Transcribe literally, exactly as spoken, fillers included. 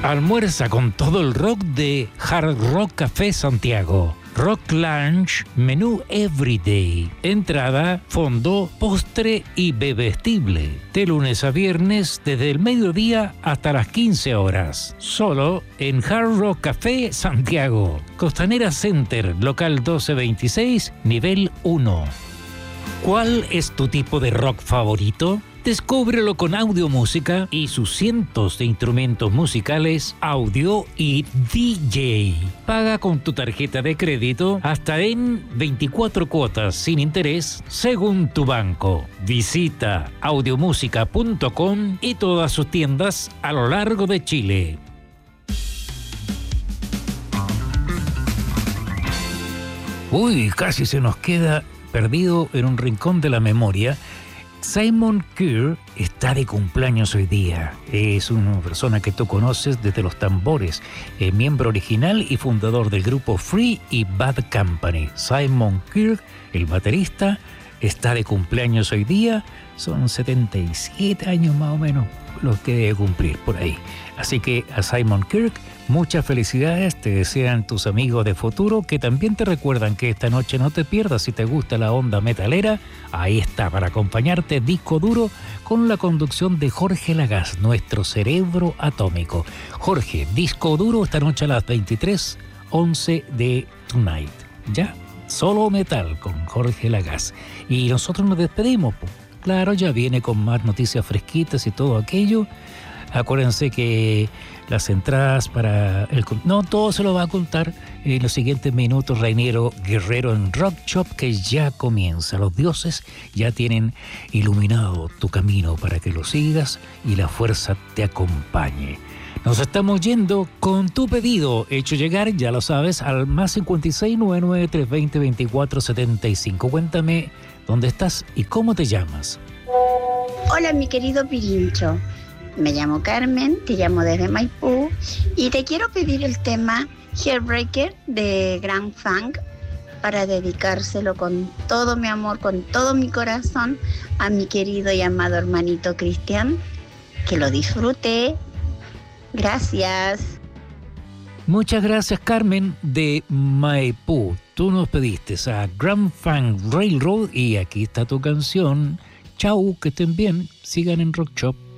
Almuerza con todo el rock de Hard Rock Café Santiago. Rock Lunch, menú Everyday. Entrada, fondo, postre y bebestible. De lunes a viernes, desde el mediodía hasta las quince horas. Solo en Hard Rock Café Santiago. Costanera Center, local doce veintiséis, nivel uno. ¿Cuál es tu tipo de rock favorito? Descúbrelo con Audio Música y sus cientos de instrumentos musicales, audio y D J. Paga con tu tarjeta de crédito hasta en veinticuatro cuotas sin interés según tu banco. Visita audiomúsica punto com y todas sus tiendas a lo largo de Chile. Uy, casi se nos queda perdido en un rincón de la memoria. Simon Kerr está de cumpleaños hoy día. Es una persona que tú conoces desde los tambores, eh, miembro original y fundador del grupo Free y Bad Company. Simon Kerr, el baterista, está de cumpleaños hoy día. Son setenta y siete años más o menos los que debe cumplir por ahí. Así que a Simon Kirk, muchas felicidades, te desean tus amigos de futuro, que también te recuerdan que esta noche no te pierdas, si te gusta la onda metalera, ahí está para acompañarte Disco Duro con la conducción de Jorge Lagas, nuestro cerebro atómico. Jorge, Disco Duro esta noche a las veintitrés once de Tonight, ¿ya? Solo metal con Jorge Lagas. Y nosotros nos despedimos, pues. Claro, ya viene con más noticias fresquitas y todo aquello. Acuérdense que las entradas para el... No, todo se lo va a contar en los siguientes minutos Rainiero Guerrero en Rock Shop, que ya comienza. Los dioses ya tienen iluminado tu camino para que lo sigas y la fuerza te acompañe. Nos estamos yendo con tu pedido hecho llegar, ya lo sabes, al más cincuenta y seis, noventa y nueve, trescientos veinte, veinticuatro setenta y cinco. Cuéntame dónde estás y cómo te llamas. Hola, mi querido Pirincho. Me llamo Carmen, te llamo desde Maipú y te quiero pedir el tema Heartbreaker de Grand Funk para dedicárselo con todo mi amor, con todo mi corazón a mi querido y amado hermanito Cristian. Que lo disfrute. Gracias. Muchas gracias, Carmen de Maipú. Tú nos pediste a Grand Funk Railroad y aquí está tu canción. Chau, que estén bien. Sigan en Rock Shop.